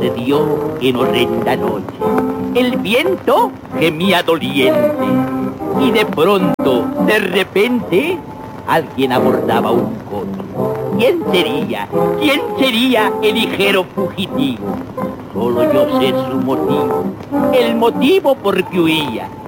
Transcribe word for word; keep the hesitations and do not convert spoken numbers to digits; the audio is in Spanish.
sucedió en horrenda noche. El viento gemía doliente y de pronto, de repente, alguien abordaba un coche. ¿Quién sería? ¿Quién sería el ligero fugitivo? Solo yo sé su motivo, el motivo por que huía.